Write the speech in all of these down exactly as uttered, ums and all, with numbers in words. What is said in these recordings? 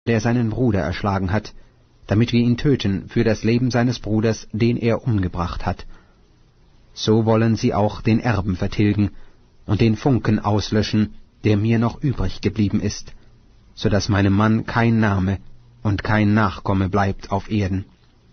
der seinen Bruder erschlagen hat, damit wir ihn töten für das Leben seines Bruders, den er umgebracht hat. So wollen sie auch den Erben vertilgen und den Funken auslöschen, der mir noch übrig geblieben ist, so dass meinem Mann kein Name und kein Nachkomme bleibt auf Erden.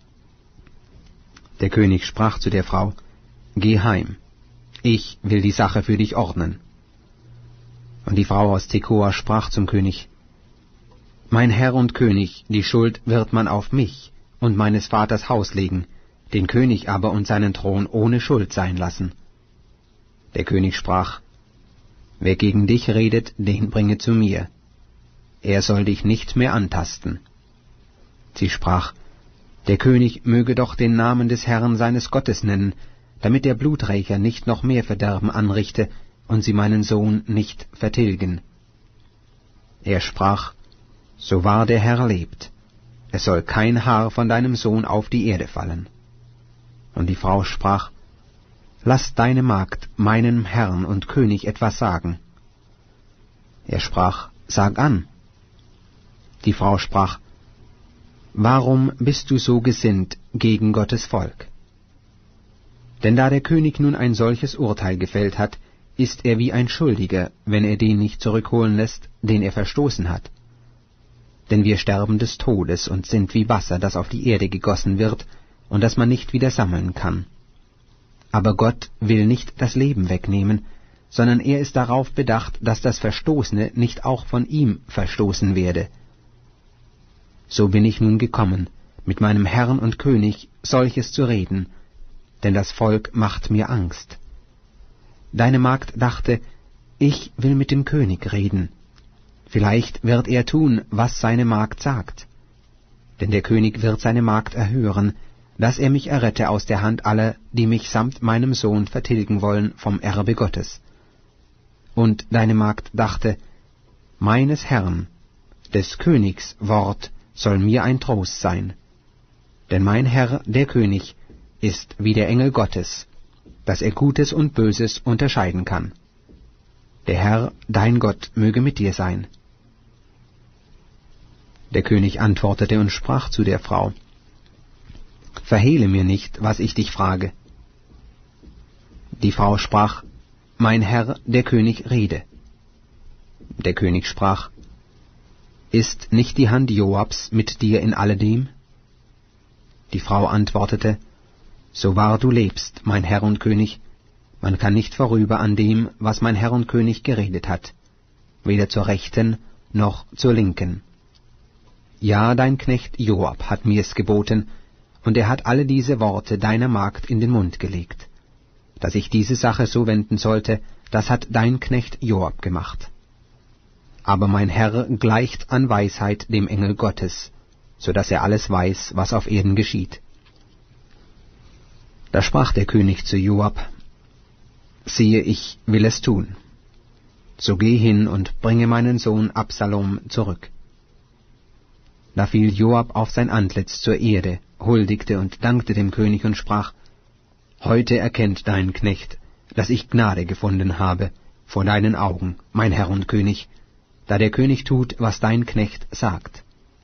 Der König sprach zu der Frau: Geh heim, ich will die Sache für dich ordnen. Und die Frau aus Tekoa sprach zum König: Mein Herr und König, die Schuld wird man auf mich und meines Vaters Haus legen, den König aber und seinen Thron ohne Schuld sein lassen. Der König sprach: Wer gegen dich redet, den bringe zu mir. Er soll dich nicht mehr antasten. Sie sprach: Der König möge doch den Namen des Herrn seines Gottes nennen, damit der Bluträcher nicht noch mehr Verderben anrichte und sie meinen Sohn nicht vertilgen. Er sprach: So wahr der Herr lebt, es soll kein Haar von deinem Sohn auf die Erde fallen. Und die Frau sprach: Lass deine Magd meinem Herrn und König etwas sagen. Er sprach: Sag an. Die Frau sprach: Warum bist du so gesinnt gegen Gottes Volk? Denn da der König nun ein solches Urteil gefällt hat, ist er wie ein Schuldiger, wenn er den nicht zurückholen lässt, den er verstoßen hat. Denn wir sterben des Todes und sind wie Wasser, das auf die Erde gegossen wird und das man nicht wieder sammeln kann. Aber Gott will nicht das Leben wegnehmen, sondern er ist darauf bedacht, dass das Verstoßene nicht auch von ihm verstoßen werde. So bin ich nun gekommen, mit meinem Herrn und König solches zu reden, denn das Volk macht mir Angst. Deine Magd dachte, ich will mit dem König reden. Vielleicht wird er tun, was seine Magd sagt. Denn der König wird seine Magd erhören, dass er mich errette aus der Hand aller, die mich samt meinem Sohn vertilgen wollen vom Erbe Gottes. Und deine Magd dachte, meines Herrn, des Königs Wort soll mir ein Trost sein. Denn mein Herr, der König, ist wie der Engel Gottes, dass er Gutes und Böses unterscheiden kann. Der Herr, dein Gott, möge mit dir sein. Der König antwortete und sprach zu der Frau: Verhehle mir nicht, was ich dich frage. Die Frau sprach: Mein Herr, der König, rede. Der König sprach: Ist nicht die Hand Joabs mit dir in alledem? Die Frau antwortete: So wahr du lebst, mein Herr und König, man kann nicht vorüber an dem, was mein Herr und König geredet hat, weder zur Rechten noch zur Linken. Ja, dein Knecht Joab hat mir's geboten, und er hat alle diese Worte deiner Magd in den Mund gelegt. Dass ich diese Sache so wenden sollte, das hat dein Knecht Joab gemacht. Aber mein Herr gleicht an Weisheit dem Engel Gottes, so dass er alles weiß, was auf Erden geschieht. Da sprach der König zu Joab: Siehe, ich will es tun. So geh hin und bringe meinen Sohn Absalom zurück. Da fiel Joab auf sein Antlitz zur Erde, huldigte und dankte dem König und sprach: Heute erkennt dein Knecht, dass ich Gnade gefunden habe vor deinen Augen, mein Herr und König, da der König tut, was dein Knecht sagt.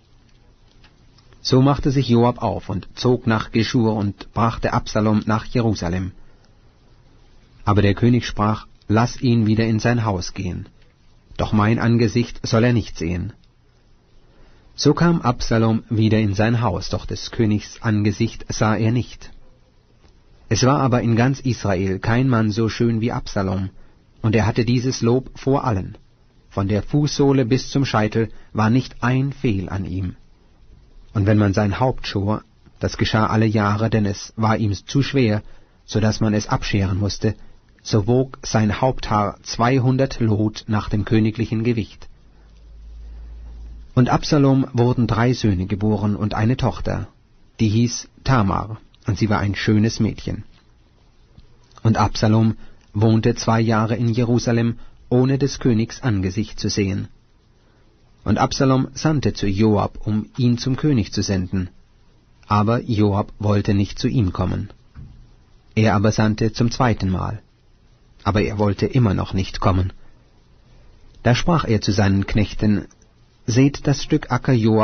So machte sich Joab auf und zog nach Geschur und brachte Absalom nach Jerusalem. Aber der König sprach: Lass ihn wieder in sein Haus gehen, doch mein Angesicht soll er nicht sehen. So kam Absalom wieder in sein Haus, doch des Königs Angesicht sah er nicht. Es war aber in ganz Israel kein Mann so schön wie Absalom, und er hatte dieses Lob vor allen. Von der Fußsohle bis zum Scheitel war nicht ein Fehl an ihm. Und wenn man sein Haupt schor, das geschah alle Jahre, denn es war ihm zu schwer, so dass man es abscheren musste, so wog sein Haupthaar zweihundert Lot nach dem königlichen Gewicht. Und Absalom wurden drei Söhne geboren und eine Tochter, die hieß Tamar, und sie war ein schönes Mädchen. Und Absalom wohnte zwei Jahre in Jerusalem, ohne des Königs Angesicht zu sehen. Und Absalom sandte zu Joab, um ihn zum König zu senden. Aber Joab wollte nicht zu ihm kommen. Er aber sandte zum zweiten Mal. Aber er wollte immer noch nicht kommen. Da sprach er zu seinen Knechten: seht das Stück Acker